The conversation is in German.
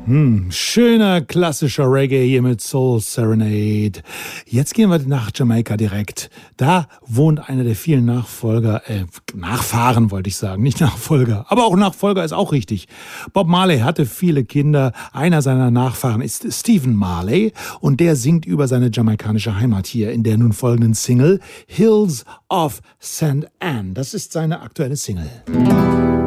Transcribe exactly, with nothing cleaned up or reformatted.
Hm, schöner klassischer Reggae hier mit Soul Serenade. Jetzt gehen wir nach Jamaika direkt. Da wohnt einer der vielen Nachfolger, äh, Nachfahren wollte ich sagen, nicht Nachfolger. Aber auch Nachfolger ist auch richtig. Bob Marley hatte viele Kinder. Einer seiner Nachfahren ist Stephen Marley und der singt über seine jamaikanische Heimat hier in der nun folgenden Single Hills of Saint Anne. Das ist seine aktuelle Single.